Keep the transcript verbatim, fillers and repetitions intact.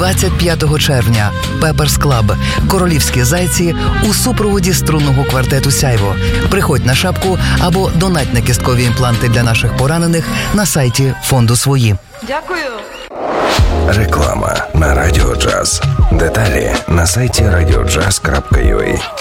двадцять п'ятого червня Пеперс Клаб. Королівські зайці у супроводі струнного квартету «Сяйво». Приходь на шапку або донать на кісткові імпланти для наших поранених на сайті фонду «Свої». Дякую. Реклама на Радіо Джаз. Деталі на сайті радіо джаз крапка ю а.